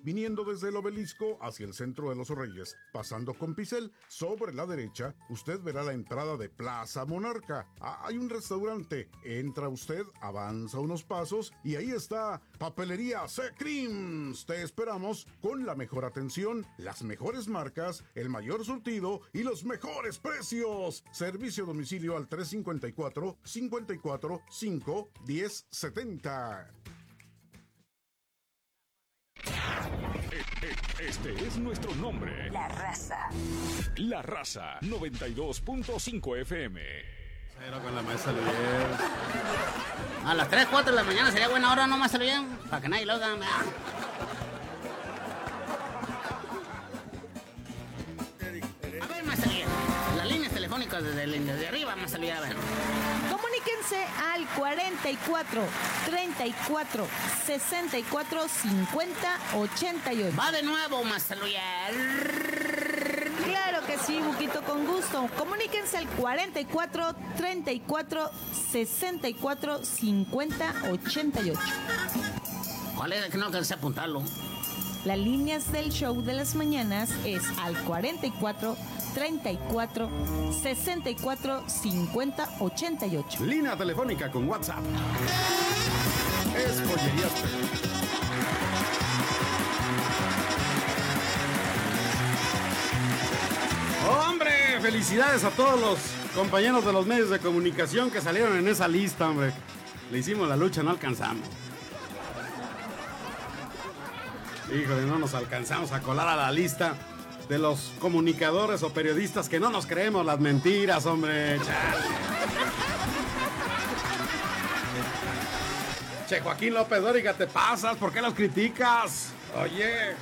viniendo desde el Obelisco hacia el centro de Los Reyes, pasando con Picel, sobre la derecha, usted verá la entrada de Plaza Monarca. Hay un restaurante, entra usted, avanza unos pasos y ahí está Papelería C-Creams. Te esperamos con la mejor atención, las mejores marcas, el mayor surtido y los mejores precios. Servicio a domicilio al 354-545-1070. Este es nuestro nombre. La Raza. La Raza 92.5 FM. Pero con la maestra Luyer. A las 3, 4 de la mañana sería buena hora, ¿no, maestra Luyer? Para que nadie lo haga. A ver, maestra Luyer. Las líneas telefónicas desde arriba, maestra Luyer, a ver. Comuníquense al 44 34 64 50 88. Va de nuevo, maestra Luyer. Claro que sí, Buquito, con gusto. Comuníquense al 44 34 64 50 88. ¿Cuál es? Que no alcancé a apuntarlo. Las líneas del show de las mañanas es al 44 34 64 50 88. Línea telefónica con WhatsApp. Es Pollerías. ¡Hombre! Felicidades a todos los compañeros de los medios de comunicación que salieron en esa lista, hombre. Le hicimos la lucha, no alcanzamos. Híjole, no nos alcanzamos a colar a la lista de los comunicadores o periodistas que no nos creemos las mentiras, hombre. Che, Joaquín López Dóriga, ¿te pasas? ¿Por qué los criticas? Oye,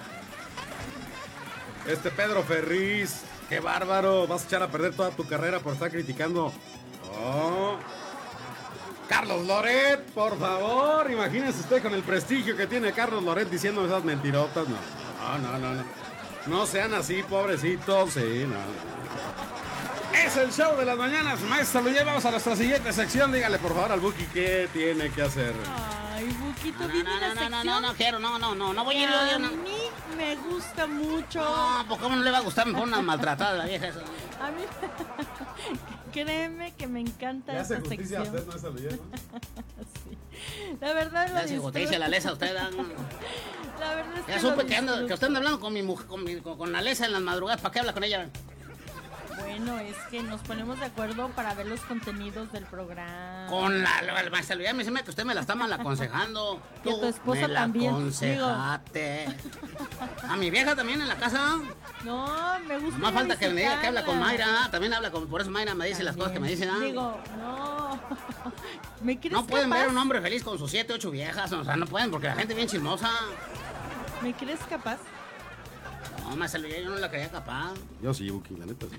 Pedro Ferriz, qué bárbaro, vas a echar a perder toda tu carrera por estar criticando. Oh. Carlos Loret, por favor, imagínense usted con el prestigio que tiene Carlos Loret diciendo esas mentirotas. No. No sean así, pobrecitos. Sí, no. Es el show de las mañanas, maestra. Lo llevamos a nuestra siguiente sección. Dígale, por favor, al Buki qué tiene que hacer. Ay, Buquito, viene la sección. No quiero, no voy a ir. A mí me gusta mucho. No, pues cómo no le va a gustar, me pone una maltratada la vieja esa. A mí, créeme que me encanta esta sección. Usted, no se lo lleva. Sí. La verdad le hace justicia la Lesa a usted. La verdad es ya que supe que usted anda hablando con mi mujer, con la Lesa en las madrugadas. ¿Para qué habla con ella? Bueno, es que nos ponemos de acuerdo para ver los contenidos del programa. Con la maestra Luis, me dice que usted me la está mal aconsejando. Y a tu esposa me también. La aconsejate. ¿A mi vieja también en la casa? No, me gusta. Más falta que me diga que habla con Mayra. También habla con. Por eso Mayra me dice también las cosas que me dice. Digo, no. ¿Me crees no pueden capaz? ver un hombre feliz con sus 7, 8 viejas. O sea, no pueden porque la gente es bien chismosa. ¿Me crees capaz? No, maestra Luis, yo no la creía capaz. Yo sí, Buki, la neta sí.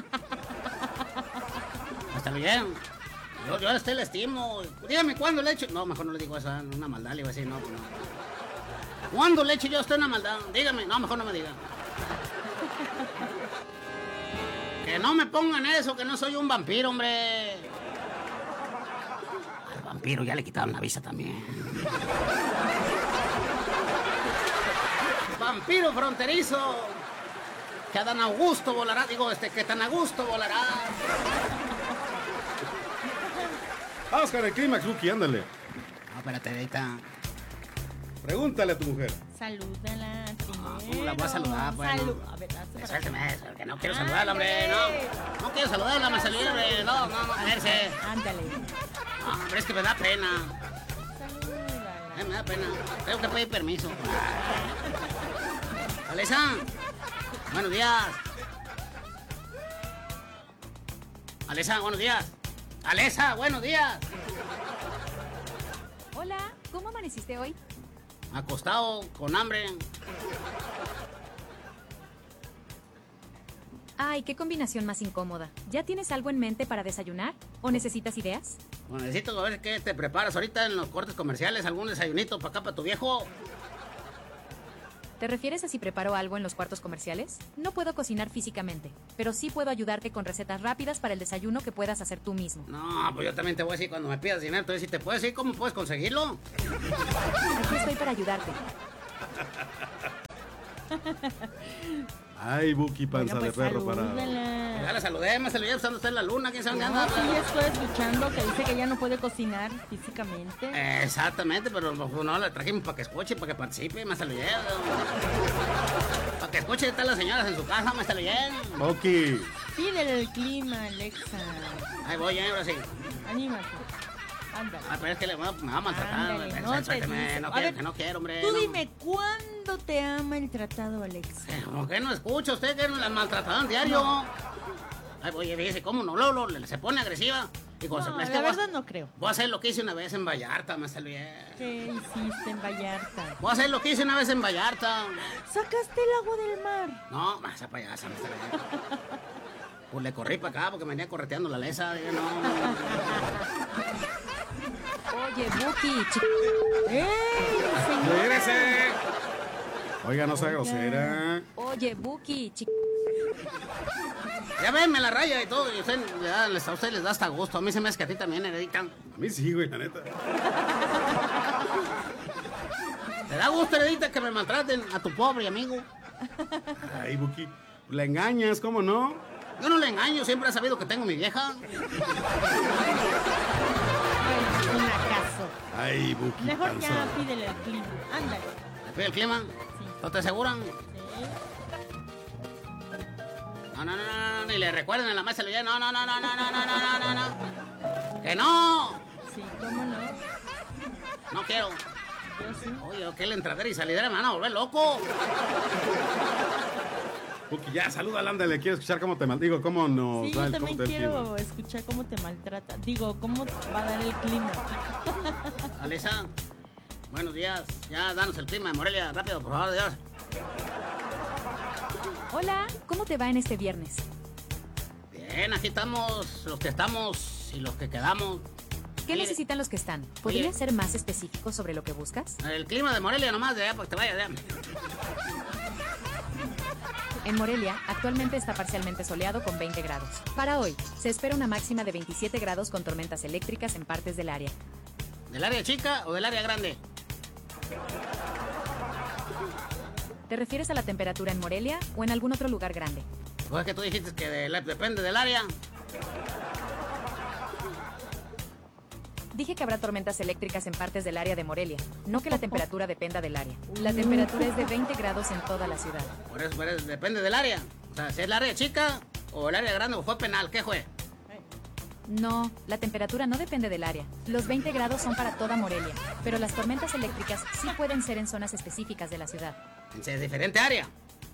Maestra Luis, yo a usted le estimo. Dígame cuándo le echo. No, mejor no le digo eso, una maldad. Le iba a decir, no. ¿Cuándo le echo yo a usted una maldad? Dígame. No, mejor no me diga. Que no me pongan eso, que no soy un vampiro, hombre. Al vampiro ya le quitaron la visa también. Vampiro fronterizo. Que Dan Augusto volará. Que tan a gusto volará. Vamos con el clímax, Buki, ándale. No, espérate, ahorita. Pregúntale a tu mujer. Salúdala. ¿Cómo la voy a saludar? Bueno, a ver, suélteme, que no quiero saludarla, hombre. No quiero saludarla, me salí, hombre. No, a verse. Ándale. No, hombre, es que me da pena. Salúdala. Me da pena. Tengo que pedir permiso. Alesa, buenos días. Alesa, buenos días. Alesa, buenos días. Hola, ¿cómo amaneciste hoy? Acostado, con hambre. Ay, qué combinación más incómoda. ¿Ya tienes algo en mente para desayunar? ¿O necesitas ideas? Bueno, necesito ver qué te preparas ahorita en los cortes comerciales. ¿Algún desayunito para acá, para tu viejo? ¿Te refieres a si preparo algo en los cuartos comerciales? No puedo cocinar físicamente, pero sí puedo ayudarte con recetas rápidas para el desayuno que puedas hacer tú mismo. No, pues yo también te voy a decir cuando me pidas dinero. Te voy a decir, ¿te puedo decir cómo puedes conseguirlo? Aquí estoy para ayudarte. Ay, Buki, panza Oiga, de pues, perro para... salúdala. Ya la saludé, me saludé usando usted en la luna, quién sabe dónde No, anda. sí, estoy escuchando que dice que ella no puede cocinar físicamente. Exactamente, pero pues, no la trajimos para que escuche, para que participe, me saludé. Para que escuche, están las señoras en su casa, me saludé. Buki. Pídele el clima, Alexa. Ahí voy, ahora sí. Anímate. Ándale. Ay, pero es que me va a maltratar. Ándale, no te Suélteme, dice. no A quiero, ver, que no quiero, hombre. Tú no. dime, ¿cuándo te ha maltratado, Alexa? ¿Por qué no escucha usted que la maltrataban diario? Ay, oye, dice, ¿cómo no? Luego se pone agresiva. Y cuando No, es que la voy a- verdad no creo. Voy a hacer lo que hice una vez en Vallarta, me saludé. ¿Qué hiciste en Vallarta? Voy a hacer lo que hice una vez en Vallarta. ¿Sacaste el agua del mar? No, esa payasa, me saludé. Pues le corrí para acá porque me venía correteando la lesa. Dije, no. Oye, Buki, ¡Ey, señora! ¡Regrese! Oiga, no sea grosera. Oye, Buki, Ya ven, me la raya y todo. Y usted, a usted les da hasta gusto. A mí se me hace que a ti también, Heredita. A mí sí, güey, la neta. ¿Te da gusto, Heredita, que me maltraten a tu pobre amigo? Ay, Buki. La engañas, ¿cómo no? Yo no le engaño, siempre he sabido que tengo mi vieja. Un acaso. Ay, Buki, Mejor panza. ya pídele el clima. Ándale. ¿Le pide el clima? ¿No te aseguran? Sí. No, ni le recuerden en la mesa. No. ¡Que no! Sí, ¿cómo no? No quiero. Yo sí. Oye, que la entradera y salidera me van a volver loco. Buki, ya, salúdala, ándale. Quiero escuchar cómo te maldigo, cómo nos Sí, da yo el también corte del quiero clima. escuchar cómo te maltrata. Digo, cómo va a dar el clima. Alisa, buenos días. Ya, danos el clima de Morelia. Rápido, por favor, Dios. hola, ¿cómo te va en este viernes? Bien, aquí estamos los que estamos y los que quedamos. ¿Qué Mire, necesitan los que están? ¿Podrías Oye. ser más específico sobre lo que buscas? El clima de Morelia nomás, de allá, para que te vayas, ya. En Morelia, actualmente está parcialmente soleado con 20 grados. Para hoy, se espera una máxima de 27 grados con tormentas eléctricas en partes del área. ¿Del área chica o del área grande? ¿Te refieres a la temperatura en Morelia o en algún otro lugar grande? Pues es que tú dijiste que depende del área. Dije que habrá tormentas eléctricas en partes del área de Morelia, no que la temperatura dependa del área. La temperatura es de 20 grados en toda la ciudad. Por eso, depende del área. O sea, si es el área chica o el área grande o fue penal, ¿qué fue? No, la temperatura no depende del área. Los 20 grados son para toda Morelia, pero las tormentas eléctricas sí pueden ser en zonas específicas de la ciudad. En diferente área.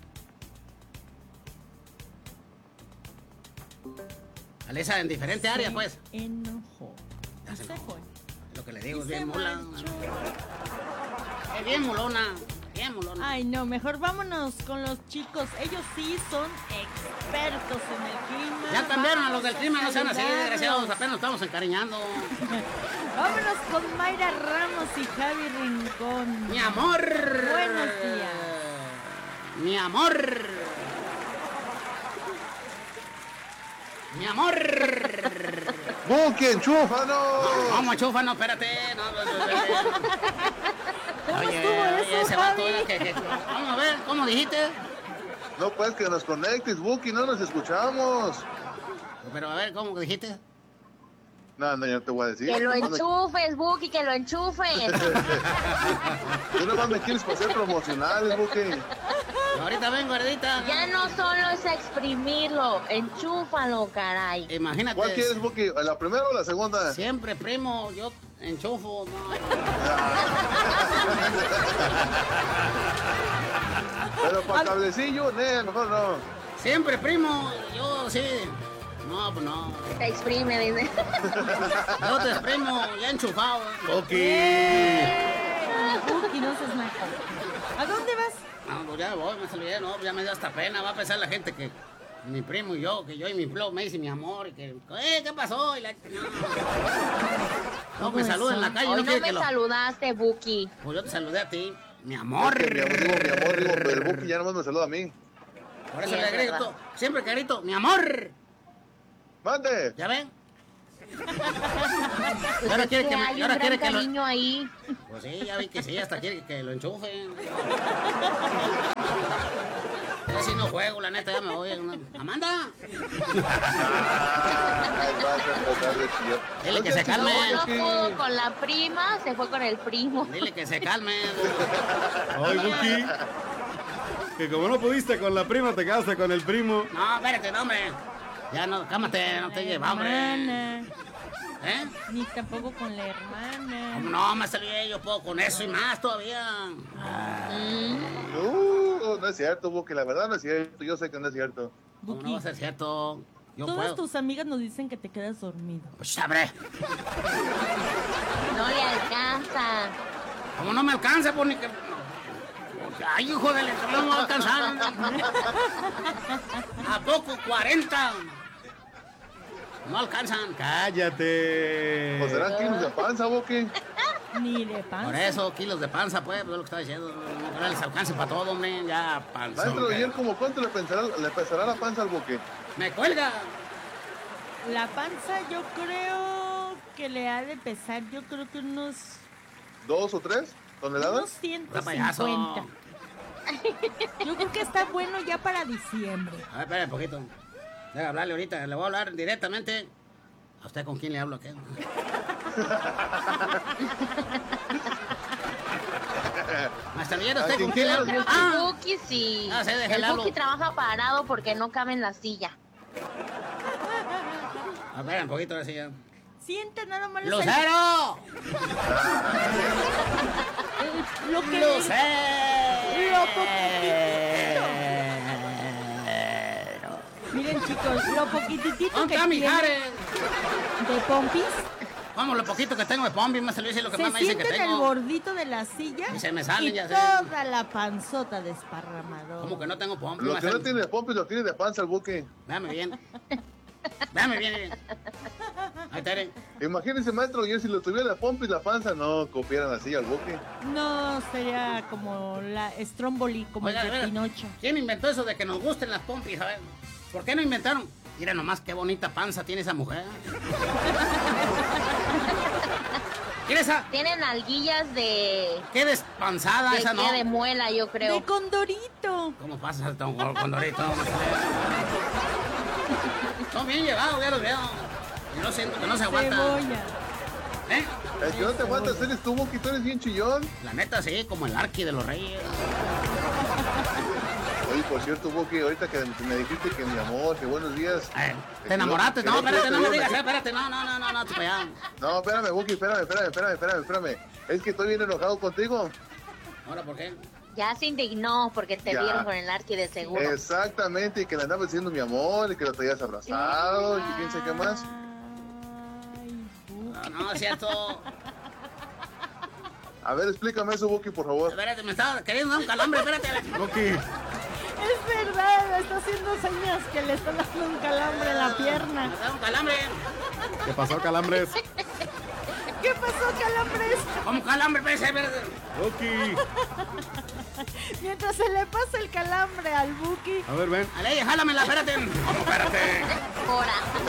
Alisa, en diferente área, pues. Enojo. Ya se Se enojó. fue. Lo que le digo Y es se bien mula. marchó. Es bien mulona. Bien mulona. Ay, no, mejor vámonos con los chicos. Ellos sí son expertos en el clima. Ya cambiaron a los del clima, no sean así, saludarlos. desgraciados. Apenas estamos encariñando. Vámonos con Mayra Ramos y Javi Rincón. Mi amor. Buenos días. Mi amor. Mi amor. ¡Buki, enchúfanos! Vamos, chufa, no, espérate. No, espérate. ¿Cómo Oye, estuvo oye, eso, ese vato, Javi? vamos a ver, ¿cómo dijiste? No puedes que nos conectes, Buki, no nos escuchamos. Pero a ver, ¿cómo dijiste? No, yo no te voy a decir. Que lo Nomás me- enchufes, Buki, que lo enchufes. Tú nomás me quieres para hacer promocionales, Buki. Ahorita vengo, heredita. Ya no solo es exprimirlo, enchúfalo, caray. Imagínate. ¿Cuál quieres, Buki? ¿La primera o la segunda? Siempre, primo, yo enchufo. No. Pero para cablecillo, mejor no. Siempre, primo, yo sí. No, pues no. Te exprime, dice. Yo te primo, ya enchufado. Buki, no seas naco. ¿A dónde vas? No, pues ya voy, me saludé, no, ya me dio hasta pena. Va a pensar la gente que mi primo y yo, que yo y mi flow me dice mi amor, y que, ¿qué pasó? Y la... No, me saluda en la calle, Hoy no no quiere me que lo... saludaste, Buki. Pues yo te saludé a ti, mi amor. Mi amor, pero el Buki ya nomás me saluda a mí. Por eso Sí, le es grito, verdad. siempre que grito, mi amor. ¡Mande! ¿Ya ven? Pues Ahora es quiere que que me- hay un ahora gran quiere que lo- cariño ahí. Pues sí, ya vi que sí, hasta quiere que lo enchufen. casi no juego, la neta, ya me voy. Amanda. Ay, vas a tratar de chillar. Dile que se calme. No pudo con la prima, se fue con el primo. Dile que se calme. Ay, Buki. Que como no pudiste con la prima, te quedaste con el primo. No, espérate, no, hombre. Ya no, cámate, no te lleva, hombre. Hermana. ¿Eh? Ni tampoco con la hermana. ¿Cómo no? Me salió yo puedo con eso y más todavía. No es cierto, Buki, la verdad no es cierto. Yo sé que no es cierto. ¿Cómo no Buki, va a ser cierto? Yo todas puedo. tus amigas nos dicen que te quedas dormido. Pues sabré. No le alcanza. ¿Cómo no me alcanza? Pues ni que... Ay, hijo de letra, no me va a alcanzar. ¿A poco 40? No alcanzan. ¡Cállate! ¿O serán kilos de panza, Buki? Ni de panza. Por eso, kilos de panza, pues, es lo que estaba diciendo. No les alcance para todo, hombre. Ya, panza. Maestro, ¿y él como cuánto le pesará la panza al Buki? Me cuelga. La panza yo creo que le ha de pesar, yo creo que unos... ¿2 o 3 toneladas? Unos Está payaso. 150. Yo creo que está bueno ya para diciembre. A ver, espera un poquito. Deja hablarle ahorita. Le voy a hablar directamente. ¿A usted con quién le hablo? ¿Qué? Maestro Villero, ¿usted con quién le hablo? El Ah, Buki sí. Ah, sí, déjale El hablo. Buki trabaja parado porque no cabe en la silla. a ver, un poquito así ya. Siente nada más ¡Lucero! lo que ¡Lucero! Lo poquitito. Miren, chicos, lo poquitito ¿Dónde que está tiene Mijares? de pompis Vamos, lo poquito que tengo de pombi, me salió y lo que se más me dicen que siente en el tengo. bordito de la silla Y se me salen, y ya sé. toda la panzota desparramadora. ¿Cómo que no tengo pompi? Lo que no tiene de pompis lo tiene de panza el Buki. Véame bien. Véame bien. Ahí está, Imagínense, maestro, yo si lo tuviera de pompis la panza, no copieran así al Buki. No, sería como la Stromboli, como Oiga, el de oiga, Pinocho. ¿quién inventó eso de que nos gusten las pompis? A ver, ¿por qué no inventaron? Mira nomás qué bonita panza tiene esa mujer. ¿Quién es esa? Tienen alguillas de... Qué despanzada de, esa, ¿no? de muela, yo creo. De Condorito. ¿Cómo pasa el condorito? Son bien llevados, ya los veo. Y no siento que no se aguanta. Cebolla. ¿Eh? El que no te aguanta eres tú, Buki, tú eres bien chillón. La neta, sí, como el arqui de los reyes. Oye, por cierto, Buki, ahorita que me dijiste que mi amor, que buenos días. ¿Te enamoraste? Que No, espérate, no me digas, que- espérate, no, tú para allá. No, espérame, Buki, espérame. Es que estoy bien enojado contigo. ¿Ahora por qué? Ya se indignó porque te Ya. vieron con el arqui de seguro. Exactamente, y que le andabas diciendo mi amor, y que lo traías abrazado, y quién sabe qué más. Ay, No, es cierto. A ver, explícame eso, Buki, por favor. Espérate, me estaba queriendo dar un calambre, espérate. Buki, es verdad, está haciendo señas que le están dando un calambre en la pierna. Me da un calambre. ¿qué pasó, Calambres? ¿Qué pasó, calambres? ¿Cómo calambre? Espérate. Buki, Mientras se le pasa el calambre al Buki. a ver, ven. Ale, jálamela, espérate. ¿Cómo, espérate? Ahora.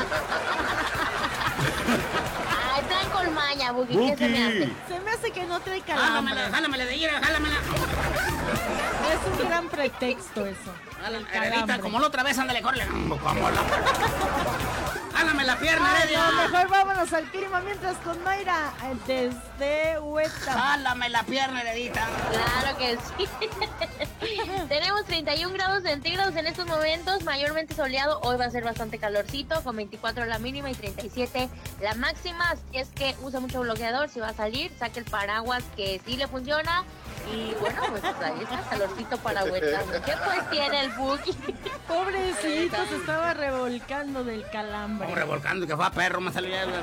Ay, traen con maña, Buki. ¿Qué se me hace? Buki, Se me hace que no trae calambre. Jálamela de ira, jálamela. Es un gran pretexto eso. El Heredita, calambre. como la otra vez, ándale, córrele. Como la... Jálame la pierna, Ay, Heredia. no, mejor vámonos al clima mientras con Mayra desde Hueta. Jálame la pierna, Heredita. Claro que sí. Tenemos 31 grados centígrados en estos momentos, mayormente soleado. Hoy va a ser bastante calorcito, con 24 la mínima y 37 la máxima. Así es que usa mucho bloqueador. Si va a salir, saque el paraguas que sí le funciona. Y bueno, pues ahí está, calorcito para Hueta. ¿Qué pues tiene el Buki? Pobrecito, se estaba revolcando del calambre. Como revolcando, que fue a perro, me salió ya.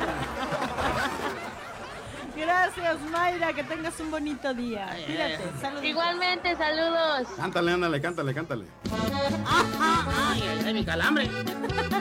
Gracias, Mayra, que tengas un bonito día. Ay, Cuídate, ay. saludos. Igualmente, saludos. cántale, ándale, cántale. Ay, mi calambre.